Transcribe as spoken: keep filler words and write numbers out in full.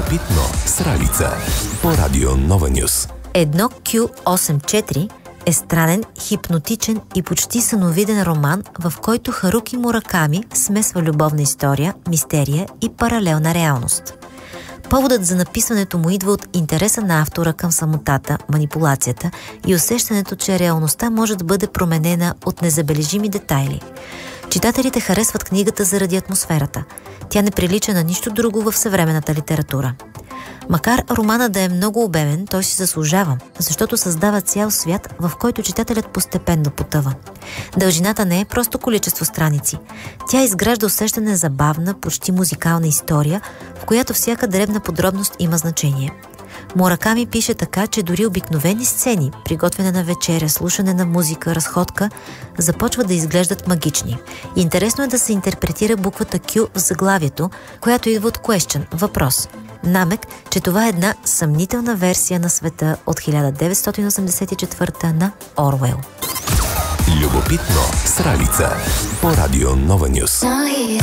Любопитно с Ралица по Радио Нова Нюс. Едно Кю осем четири е странен, хипнотичен и почти съновиден роман, в който Харуки Мураками смесва любовна история, мистерия и паралелна реалност. Поводът за написването му идва от интереса на автора към самотата, манипулацията и усещането, че реалността може да бъде променена от незабележими детайли. Читателите харесват книгата заради атмосферата. Тя не прилича на нищо друго в съвременната литература. Макар романа да е много обемен, той си заслужава, защото създава цял свят, в който читателят постепенно потъва. Дължината не е просто количество страници. Тя изгражда усещане за бавна, почти музикална история, в която всяка дребна подробност има значение. Мураками пише така, че дори обикновени сцени, приготвяне на вечеря, слушане на музика, разходка, започват да изглеждат магични. Интересно е да се интерпретира буквата Q в заглавието, която идва от question, въпрос. Намек, че това е една съмнителна версия на света от хиляда деветстотин осемдесет и четвърта на Орвел. Любопитно с Ралица по Радио Нова Нюс.